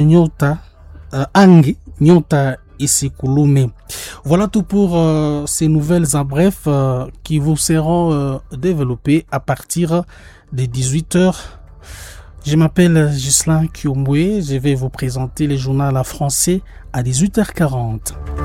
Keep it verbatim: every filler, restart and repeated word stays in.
Nyota, euh, Ange, Nyota et Sekulume. Voilà tout pour euh, ces nouvelles en bref euh, qui vous seront euh, développées à partir de dix-huit heures. Je m'appelle Ghislain Kiomwe, je vais vous présenter les journaux français à dix-huit heures quarante.